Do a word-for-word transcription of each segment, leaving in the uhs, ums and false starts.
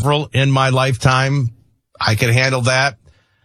several in my lifetime. I can handle that.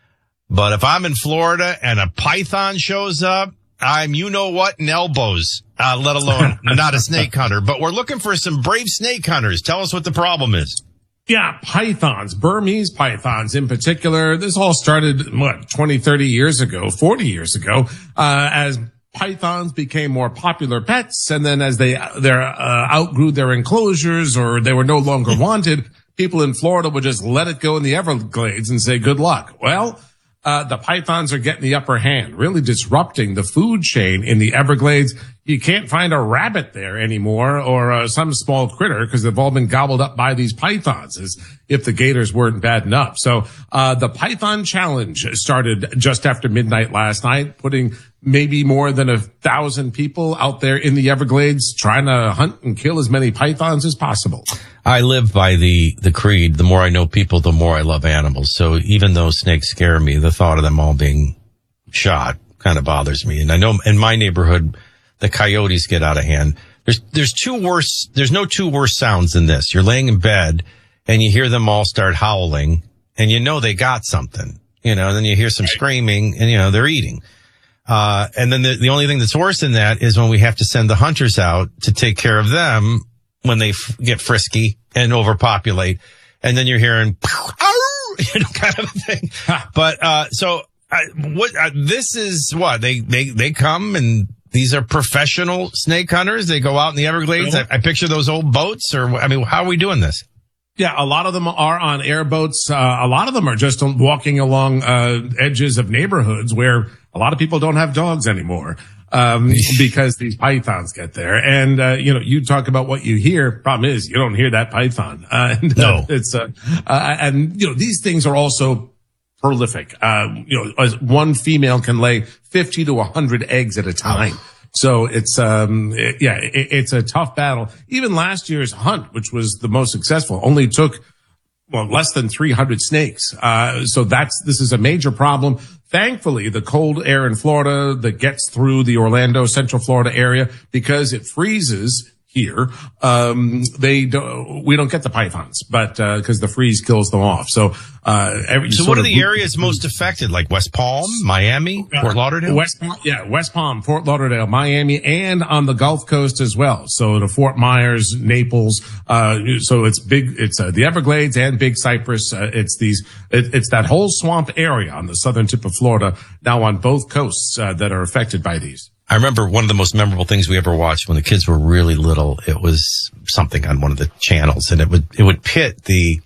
But if I'm in Florida and a python shows up, I'm you-know-what in elbows, uh, let alone not a snake hunter. But we're looking for some brave snake hunters. Tell us what the problem is. Yeah, pythons, Burmese pythons in particular. This all started, what, twenty, thirty years ago, forty years ago, uh, as pythons became more popular pets. And then as they, their, uh, outgrew their enclosures or they were no longer wanted, people in Florida would just let it go in the Everglades and say, good luck. Well, Uh, the pythons are getting the upper hand, really disrupting the food chain in the Everglades. You can't find a rabbit there anymore or uh, some small critter because they've all been gobbled up by these pythons as if the gators weren't bad enough. So, uh, the Python Challenge started just after midnight last night, putting maybe more than a thousand people out there in the Everglades trying to hunt and kill as many pythons as possible. I live by the, the creed, the more I know people, the more I love animals. So even though snakes scare me, the thought of them all being shot kind of bothers me. And I know in my neighborhood, the coyotes get out of hand. There's, there's two worse, there's no two worse sounds than this. You're laying in bed and you hear them all start howling and you know they got something, you know, and then you hear some screaming and, you know, they're eating. Uh, and then the, the only thing that's worse than that is when we have to send the hunters out to take care of them when they f- get frisky and overpopulate. And then you're hearing, you know, kind of a thing. But, uh, so, uh, what, uh, this is what they, they, they come and these are professional snake hunters. They go out in the Everglades. I, I picture those old boats or, I mean, how are we doing this? Yeah, a lot of them are on airboats. Uh, a lot of them are just walking along, uh, edges of neighborhoods where a lot of people don't have dogs anymore, um, because these pythons get there. And, uh, you know, you talk about what you hear. Problem is you don't hear that python. Uh, and, no, uh, it's, uh, uh, and, you know, these things are also prolific. Uh, you know, as one female can lay fifty to one hundred eggs at a time. Oh. So it's, um, it, yeah, it, it's a tough battle. Even last year's hunt, which was the most successful, only took, well, less than three hundred snakes. Uh, so that's, this is a major problem. Thankfully, the cold air in Florida that gets through the Orlando, Central Florida area, because it freezes here, um, they don't, we don't get the pythons, but, uh, cause the freeze kills them off. So, uh, every, so what are the of, areas most affected? Like West Palm, Miami, uh, Fort Lauderdale? West, yeah, West Palm, Fort Lauderdale, Miami, and on the Gulf Coast as well. So the Fort Myers, Naples, uh, so it's big, it's, uh, the Everglades and Big Cypress. Uh, it's these, it, it's that whole swamp area on the southern tip of Florida now on both coasts, uh, that are affected by these. I remember one of the most memorable things we ever watched when the kids were really little. It was something on one of the channels, and it would it would pit the,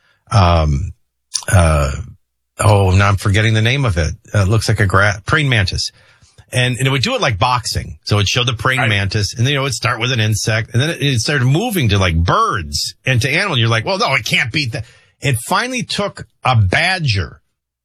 um, uh, oh, now I'm forgetting the name of it. Uh, it looks like a gra- praying mantis, and and it would do it like boxing. So it'd show the praying right. mantis, and then you know it'd start with an insect, and then it, it started moving to like birds and to animals. You're like, well, no, it can't beat that. It finally took a badger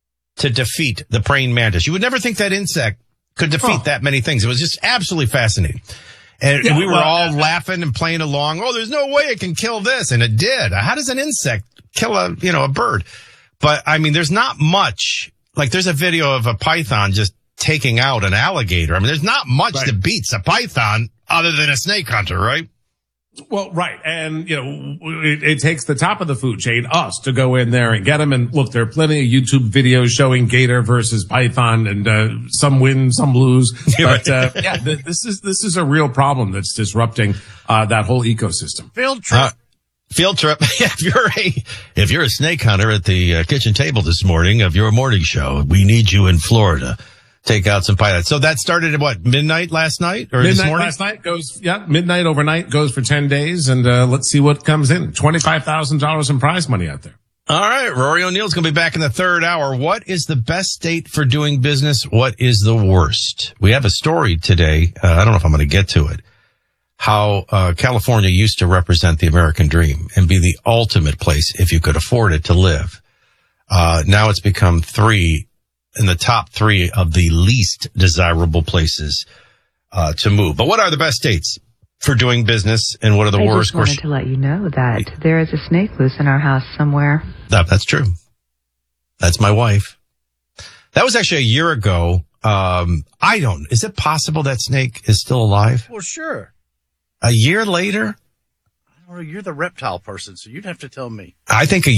to defeat the praying mantis. You would never think that insect could defeat oh. that many things. It was just absolutely fascinating. And, yeah, and we were well, all uh, laughing and playing along. Oh, there's no way it can kill this. And it did. How does an insect kill a, you know, a bird? But I mean, there's not much, like there's a video of a python just taking out an alligator. I mean, there's not much right. that beats a python other than a snake hunter, right? Well, right. And, you know, it, it takes the top of the food chain, us, to go in there and get them. And look, there are plenty of YouTube videos showing gator versus python, and, uh, some win, some lose. But, uh, yeah, th- this is, this is a real problem that's disrupting, uh, that whole ecosystem. Field trip. Uh, field trip. if you're a, if you're a snake hunter at the uh, kitchen table this morning of your morning show, we need you in Florida. Take out some pilots. So that started at what, midnight last night or midnight this morning? Last night goes, yeah, midnight overnight goes for ten days. And, uh, let's see what comes in. twenty-five thousand dollars in prize money out there. All right. Rory O'Neill's going to be back in the third hour. What is the best state for doing business? What is the worst? We have a story today. Uh, I don't know if I'm going to get to it. How, uh, California used to represent the American dream and be the ultimate place if you could afford it to live. Uh, now it's become three in the top three of the least desirable places uh to move. But what are the best states for doing business, and what are the I worst? I just wanted to let you know that there is a snake loose in our house somewhere. That, that's true. That's my wife. That was actually a year ago. Um, I don't, is it possible that snake is still alive? Well, sure. A year later? Or you're the reptile person, so you'd have to tell me. I think a